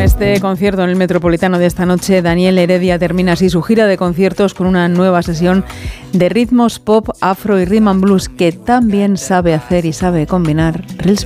este concierto en el Metropolitano de esta noche, Daniel Heredia termina así su gira de conciertos con una nueva sesión de ritmos pop, afro y rhythm and blues que tan bien sabe hacer y sabe combinar Rels